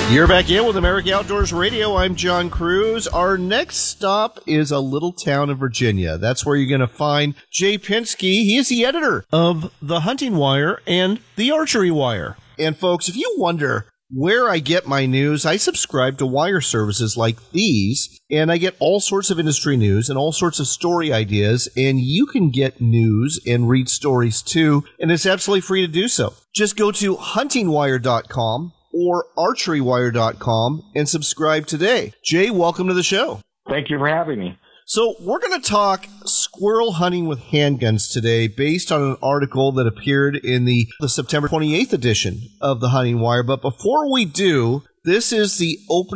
You're back in with America Outdoors Radio. I'm John Cruz. Our next stop is a little town in Virginia. That's where you're going to find Jay Pinsky. He is the editor of The Hunting Wire and The Archery Wire. And folks, if you wonder where I get my news, I subscribe to wire services like these, and I get all sorts of industry news and all sorts of story ideas, and you can get news and read stories too, and it's absolutely free to do so. Just go to huntingwire.com or archerywire.com and subscribe today. Jay, welcome to the show. Thank you for having me. So we're going to talk squirrel hunting with handguns today based on an article that appeared in the September 28th edition of the Hunting Wire. But before we do, this is the opening